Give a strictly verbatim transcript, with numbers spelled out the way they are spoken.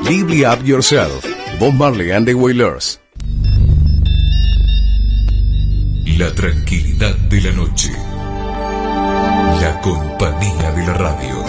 Lively Up Yourself, Bob Marley and the Wailers. La tranquilidad de la noche. La compañía de la radio.